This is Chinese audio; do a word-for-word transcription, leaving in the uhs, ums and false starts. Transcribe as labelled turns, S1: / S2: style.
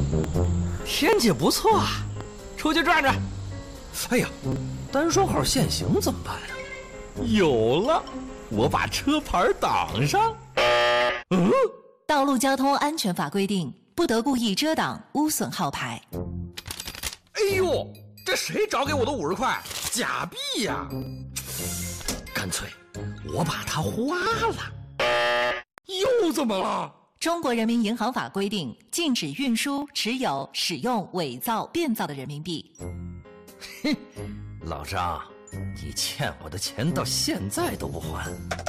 S1: 天气不错啊，出去转转。哎呀，单双号限行怎么办呀？有了，我把车牌挡上。嗯，
S2: 道路交通安全法规定，不得故意遮挡、污损号牌。
S1: 哎呦，这谁找给我的五十块？假币呀！干脆我把它花了。又怎么了？
S2: 中国人民银行法规定，禁止运输、持有、使用伪造、变造的人民币。
S1: 哼，老张，你欠我的钱到现在都不还，